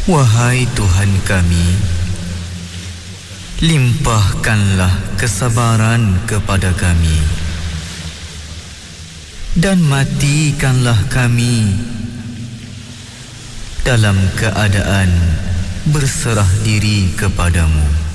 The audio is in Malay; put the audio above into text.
Wahai Tuhan kami, limpahkanlah kesabaran kepada kami dan matikanlah kami dalam keadaan berserah diri kepadamu.